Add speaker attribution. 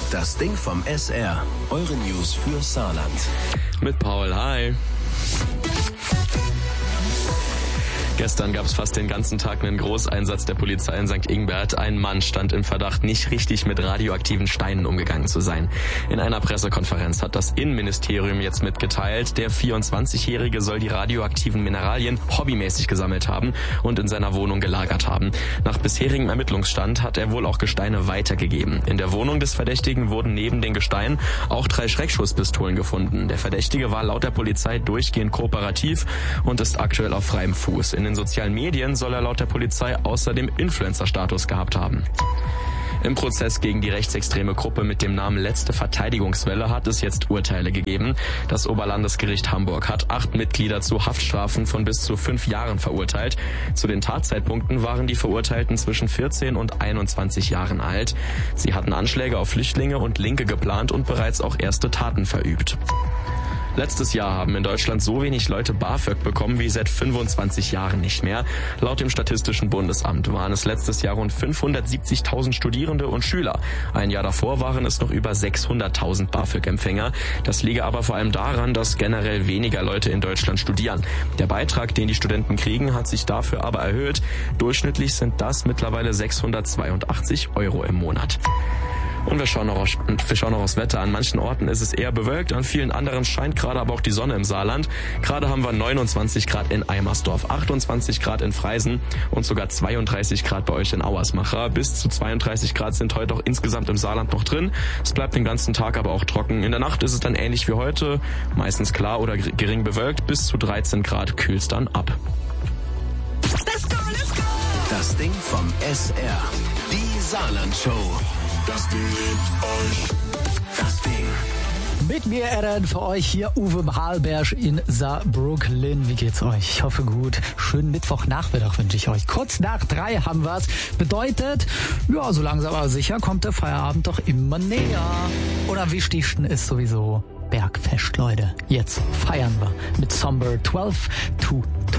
Speaker 1: Das Ding vom SR. Eure News für Saarland.
Speaker 2: Mit Paul, hi. Gestern gab es fast den ganzen Tag einen Großeinsatz der Polizei in St. Ingbert. Ein Mann stand im Verdacht, nicht richtig mit radioaktiven Steinen umgegangen zu sein. In einer Pressekonferenz hat das Innenministerium jetzt mitgeteilt, der 24-Jährige soll die radioaktiven Mineralien hobbymäßig gesammelt haben und in seiner Wohnung gelagert haben. Nach bisherigem Ermittlungsstand hat er wohl auch Gesteine weitergegeben. In der Wohnung des Verdächtigen wurden neben den Gesteinen auch 3 Schreckschusspistolen gefunden. Der Verdächtige war laut der Polizei durchgehend kooperativ und ist aktuell auf freiem Fuß. In den sozialen Medien soll er laut der Polizei außerdem Influencer-Status gehabt haben. Im Prozess gegen die rechtsextreme Gruppe mit dem Namen Letzte Verteidigungswelle hat es jetzt Urteile gegeben. Das Oberlandesgericht Hamburg hat 8 Mitglieder zu Haftstrafen von bis zu 5 Jahren verurteilt. Zu den Tatzeitpunkten waren die Verurteilten zwischen 14 und 21 Jahren alt. Sie hatten Anschläge auf Flüchtlinge und Linke geplant und bereits auch erste Taten verübt. Letztes Jahr haben in Deutschland so wenig Leute BAföG bekommen wie seit 25 Jahren nicht mehr. Laut dem Statistischen Bundesamt waren es letztes Jahr rund 570.000 Studierende und Schüler. Ein Jahr davor waren es noch über 600.000 BAföG-Empfänger. Das liege aber vor allem daran, dass generell weniger Leute in Deutschland studieren. Der Beitrag, den die Studenten kriegen, hat sich dafür aber erhöht. Durchschnittlich sind das mittlerweile 682 € im Monat. Und wir schauen noch aufs Wetter. An manchen Orten ist es eher bewölkt, an vielen anderen scheint gerade aber auch die Sonne im Saarland. Gerade haben wir 29 Grad in Eimersdorf, 28 Grad in Freisen und sogar 32 Grad bei euch in Auersmacher. Bis zu 32 Grad sind heute auch insgesamt im Saarland noch drin. Es bleibt den ganzen Tag aber auch trocken. In der Nacht ist es dann ähnlich wie heute, meistens klar oder gering bewölkt. Bis zu 13 Grad kühlt es dann ab.
Speaker 1: Das Ding vom SR. Die Saarland-Show. Das Ding liebt euch. Das Ding.
Speaker 3: Mit mir für euch hier Uwe Halberg in Saarbrücken. Wie geht's euch? Ich hoffe gut. Schönen Mittwochnachmittag wünsche ich euch. Kurz nach 3 haben wir's. Bedeutet, ja, so langsam aber sicher kommt der Feierabend doch immer näher. Und am wichtigsten ist sowieso Bergfest, Leute. Jetzt feiern wir mit Somber 12 to